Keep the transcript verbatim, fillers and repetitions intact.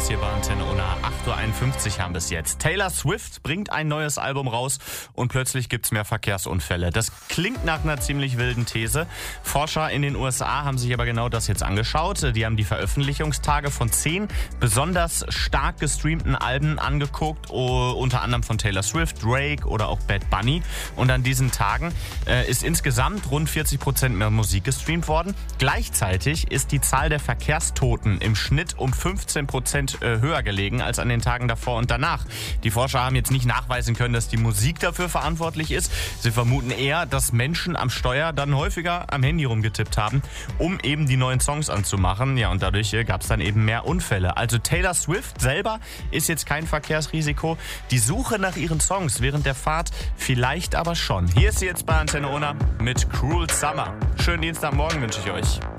hier bei Antenne Unna. acht Uhr einundfünfzig haben bis jetzt. Taylor Swift bringt ein neues Album raus und plötzlich gibt's mehr Verkehrsunfälle. Das klingt nach einer ziemlich wilden These. Forscher in den U S A haben sich aber genau das jetzt angeschaut. Die haben die Veröffentlichungstage von zehn besonders stark gestreamten Alben angeguckt, unter anderem von Taylor Swift, Drake oder auch Bad Bunny. Und an diesen Tagen äh, ist insgesamt rund vierzig Prozent mehr Musik gestreamt worden. Gleichzeitig ist die Zahl der Verkehrstoten im Schnitt um fünfzehn Prozent höher gelegen als an den Tagen davor und danach. Die Forscher haben jetzt nicht nachweisen können, dass die Musik dafür verantwortlich ist. Sie vermuten eher, dass Menschen am Steuer dann häufiger am Handy rumgetippt haben, um eben die neuen Songs anzumachen. Ja, und dadurch gab es dann eben mehr Unfälle. Also Taylor Swift selber ist jetzt kein Verkehrsrisiko. Die Suche nach ihren Songs während der Fahrt vielleicht aber schon. Hier ist sie jetzt bei Antenne Unna mit Cruel Summer. Schönen Dienstagmorgen wünsche ich euch.